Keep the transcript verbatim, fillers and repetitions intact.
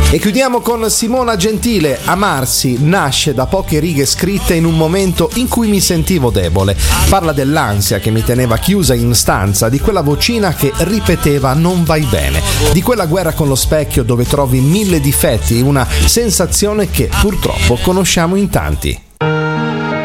E chiudiamo con Simona Gentile. Amarsi nasce da poche righe scritte in un momento in cui mi sentivo debole. Parla dell'ansia che mi teneva chiusa in stanza, di quella vocina che ripeteva non vai bene, di quella guerra con lo specchio dove trovi mille difetti, una sensazione che purtroppo conosciamo in tanti.